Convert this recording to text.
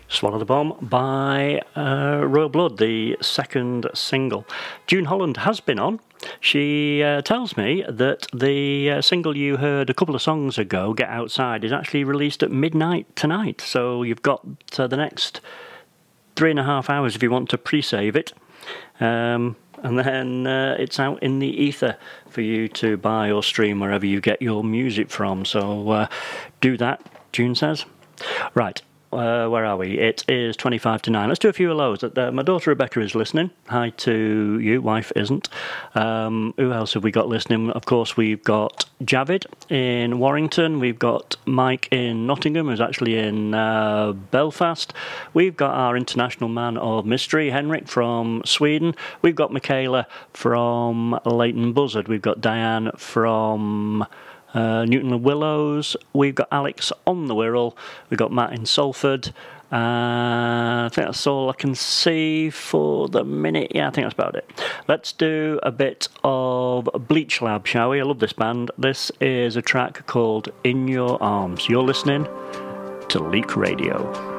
Swallow the Bomb by Royal Blood, the second single. June Holland has been on. She tells me that the single you heard a couple of songs ago, Get Outside, is actually released at midnight tonight. So you've got the next 3.5 hours if you want to pre-save it. And then it's out in the ether for you to buy or stream wherever you get your music from. So do that, June says. Right. Where are we? It is 25 to 9. Let's do a few hellos. My daughter Rebecca is listening. Hi to you. Wife isn't. Who else have we got listening? Of course, we've got Javid in Warrington. We've got Mike in Nottingham, who's actually in Belfast. We've got our international man of mystery, Henrik from Sweden. We've got Michaela from Leighton Buzzard. We've got Diane from Newton Le Willows. We've got Alex on the Wirral. We've got Matt in Salford. I think that's all I can see for the minute. Yeah, I think that's about it. Let's do a bit of Bleach Lab, shall we? I love this band. This is a track called In Your Arms. You're listening to Leak Radio.